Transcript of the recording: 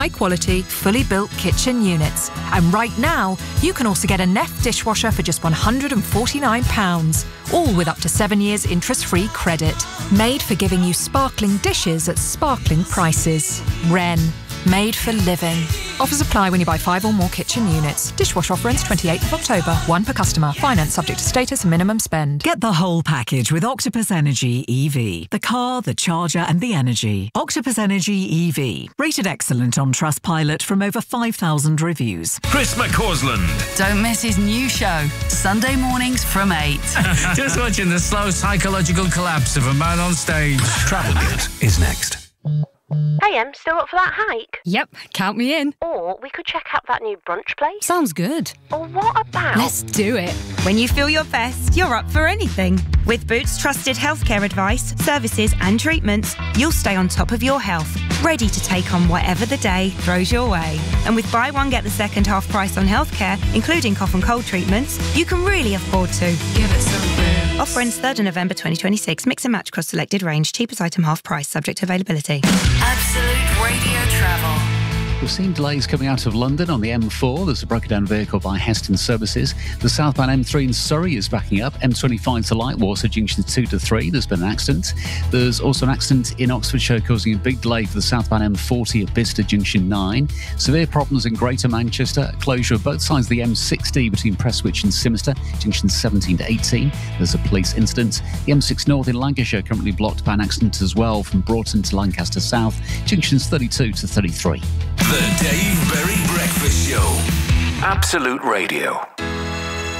high-quality, fully built kitchen units. And right now, you can also get a Neff dishwasher for just £149, all with up to 7 years interest-free credit. Made for giving you sparkling dishes at sparkling prices. Wren. Made for living. Offers apply when you buy 5 or more kitchen units. Dishwasher offer ends 28th of October. 1 per customer. Finance subject to status and minimum spend. Get the whole package with Octopus Energy EV. The car, the charger and the energy. Octopus Energy EV. Rated excellent on Trustpilot from over 5,000 reviews. Chris McCausland. Don't miss his new show, Sunday mornings from 8. Just watching the slow psychological collapse of a man on stage. Travel News is next. Hey, still up for that hike? Yep, count me in. Or we could check out that new brunch place. Sounds good. Or what about... Let's do it. When you feel your best, you're up for anything. With Boots trusted healthcare advice, services and treatments, you'll stay on top of your health, ready to take on whatever the day throws your way. And with buy one, get the second half price on healthcare, including cough and cold treatments, you can really afford to. Give it some Boots. Offer ends 3rd of November 2026. Mix and match across selected range. Cheapest item half price, subject to availability. Absolute Radio Travel. We've seen delays coming out of London on the M4. There's a broken down vehicle by Heston Services. The southbound M3 in Surrey is backing up. M25 to Lightwater, junction 2 to 3. There's been an accident. There's also an accident in Oxfordshire causing a big delay for the southbound M40 at Bicester, junction 9. Severe problems in Greater Manchester. Closure of both sides of the M60 between Prestwich and Simister, junction 17 to 18. There's a police incident. The M6 North in Lancashire currently blocked by an accident as well from Broughton to Lancaster South, junctions 32 to 33. The Dave Berry Breakfast Show. Absolute Radio.